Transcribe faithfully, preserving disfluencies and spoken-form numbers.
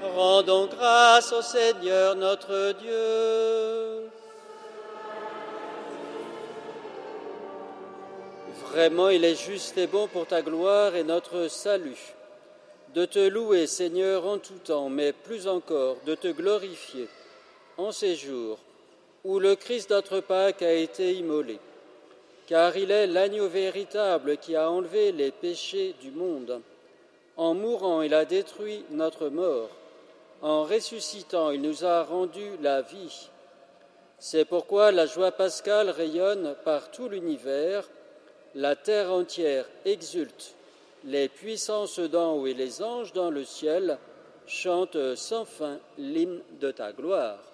Rendons grâce au Seigneur notre Dieu. Vraiment, il est juste et bon pour ta gloire et notre salut, de te louer, Seigneur, en tout temps, mais plus encore, de te glorifier en ces jours où le Christ notre Pâque a été immolé, car il est l'agneau véritable qui a enlevé les péchés du monde. En mourant, il a détruit notre mort. En ressuscitant, il nous a rendu la vie. C'est pourquoi la joie pascale rayonne par tout l'univers. La terre entière exulte, les puissances d'en haut et les anges dans le ciel chantent sans fin l'hymne de ta gloire.